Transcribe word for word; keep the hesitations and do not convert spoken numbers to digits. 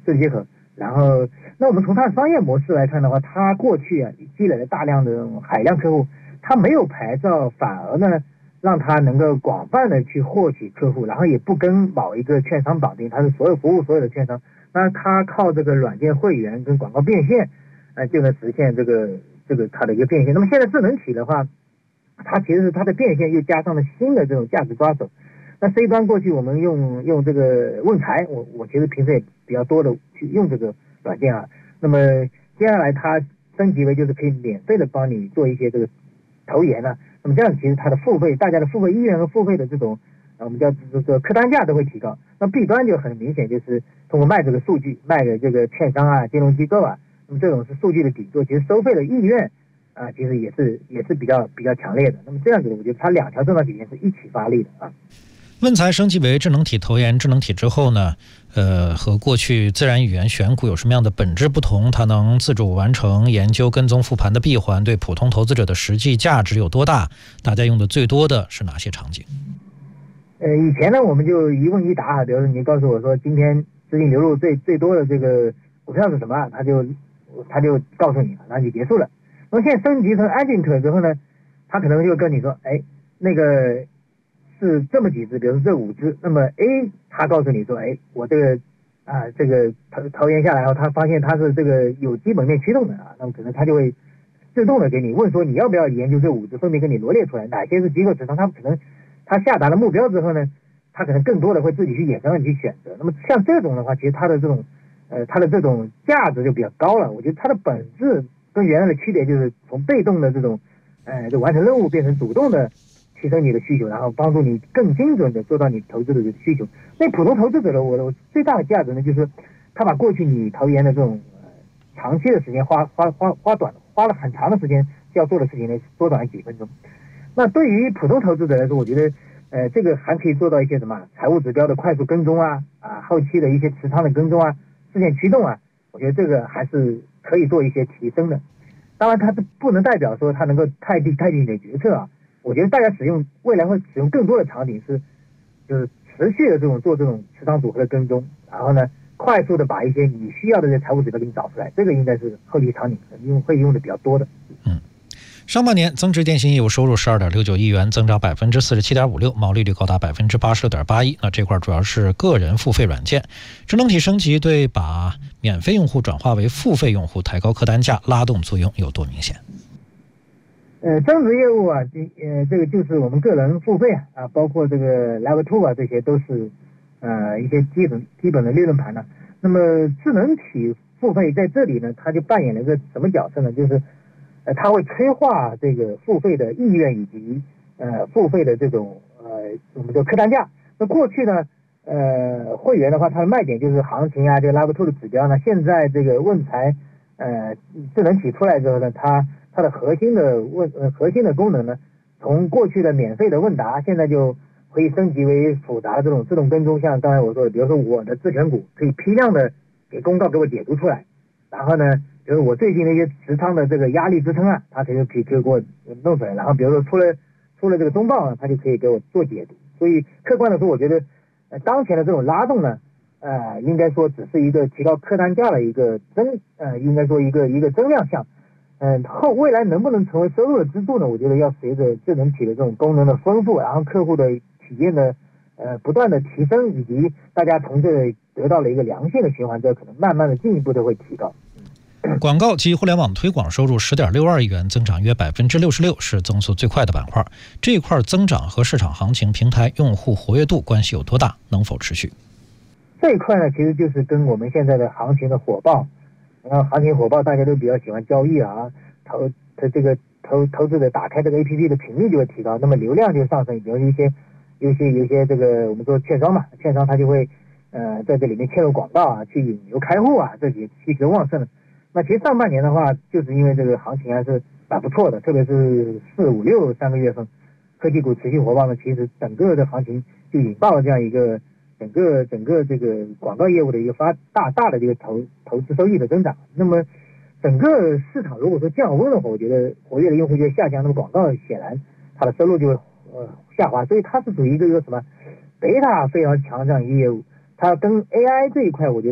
字节口。然后，那我们从它的商业模式来看的话，它过去啊积累了大量的海量客户，它没有牌照，反而呢让它能够广泛的去获取客户，然后也不跟某一个券商绑定，它是所有服务所有的券商，那它靠这个软件会员跟广告变现，呃，就能实现这个这个它的一个变现。那么现在智能体的话，它其实是它的变现又加上了新的这种价值抓手。那 C 端过去我们用用这个问财，我我其实平时也比较多的去用这个软件啊。那么接下来它升级为就是可以免费的帮你做一些这个投研呢。那么这样其实它的付费，大家的付费意愿和付费的这种呃我们叫这个客单价都会提高。那 B 端就很明显就是通过卖这个数据，卖给这个券商啊、金融机构啊，那么这种是数据的底座，其实收费的意愿啊、呃，其实也是也是比较比较强烈的。那么这样子，我觉得它两条重要体现是一起发力的啊。 问财升级为智能体投研智能体之后呢，呃，和过去自然语言选股有什么样的本质不同？它能自主完成研究、跟踪、复盘的闭环，对普通投资者的实际价值有多大？大家用的最多的是哪些场景？ 呃，以前呢，我们就一问一答，比如说你告诉我说今天资金流入最最多的这个股票是什么，他就他就告诉你，然后就结束了。那么现在升级成 Agent 之后呢，他可能就跟你说，哎，那个是这么几只，比如说这五只，那么 A 他告诉你说，哎，我这个啊这个投投研下来后，他发现它是这个有基本面驱动的啊，那么可能他就会自动的给你问说你要不要研究这五只，分别给你罗列出来，哪些是机构持仓，他可能他下达了目标之后呢，他可能更多的会自己去衍生去选择。那么像这种的话，其实它的这种呃它的这种价值就比较高了。我觉得它的本质跟原来的区别就是从被动的这种呃就完成任务变成主动的提升你的需求，然后帮助你更精准的做到你投资的需求。那普通投资者的我的最大的价值呢，就是他把过去你投研的这种、呃、长期的时间花花花花短花了很长的时间要做的事情呢，缩短了几分钟。那对于普通投资者来说，我觉得呃这个还可以做到一些什么财务指标的快速跟踪啊啊后期的一些持仓的跟踪啊事件驱动啊，我觉得这个还是可以做一些提升的。当然它是不能代表说它能够太定太定你的决策啊。我觉得大家使用未来会使用更多的场景是，就是持续的这种做这种持仓组合的跟踪，然后呢，快速的把一些你需要的这些财务指标给你找出来，这个应该是后期场景用会用的比较多的。 嗯，上半年增值电信业务收入十二点六九亿元，增长百分之四十七点五六，毛利率高达百分之八十六点八一。那这块主要是个人付费软件，智能体升级对把免费用户转化为付费用户，抬高客单价拉动作用有多明显？ 呃，增值业务啊，这呃这个就是我们个人付费啊，包括这个 Level Two 啊，这些都是呃一些基本基本的利润盘呢。那么智能体付费在这里呢，它就扮演了一个什么角色呢？就是呃它会催化这个付费的意愿以及呃付费的这种呃我们叫客单价。那过去呢，呃会员的话，它的卖点就是行情啊，这个 Level Two 的指标呢。现在这个问财呃智能体出来之后呢，它它的核心的问呃核心的功能呢，从过去的免费的问答，现在就可以升级为复杂的这种自动跟踪。像刚才我说的，比如说我的自选股可以批量的给公告给我解读出来，然后呢，比如我最近的一些持仓的这个压力支撑啊，它可以可以给我弄出来，然后比如说出了出了这个中报啊，它就可以给我做解读。所以客观的说，我觉得呃当前的这种拉动呢，呃应该说只是一个提高客单价的一个增呃应该说一个一个增量项。嗯，后未来能不能成为收入的支柱呢？我觉得要随着智能体的这种功能的丰富，然后客户的体验的呃不断的提升，以及大家从这得到了一个良性的循环，这可能慢慢的进一步的会提高。 广告及互联网推广收入十点六二亿元，增长约百分之六十六，是增速最快的板块。这一块增长和市场行情、平台用户活跃度关系有多大？能否持续？ 这一块呢，其实就是跟我们现在的行情的火爆。然后行情火爆，大家都比较喜欢交易啊，投投这个投投资者打开这个 A P P 的频率就会提高，那么流量就上升。比如一些有一些有一些这个我们说券商嘛，券商它就会呃在这里面嵌入广告啊，去引流开户啊，这些需求旺盛的。那其实上半年的话，就是因为这个行情还是蛮不错的，特别是四五六三个月份，科技股持续火爆呢，其实整个的行情就引爆了这样一个。整个整个这个广告业务的一个发大大的这个投投资收益的增长，那么整个市场如果说降温的话，我觉得活跃的用户就会下降，那么广告显然它的收入就会呃下滑，所以它是属于一个一个什么贝塔非常强这样一个业务，它跟 A I 这一块我觉得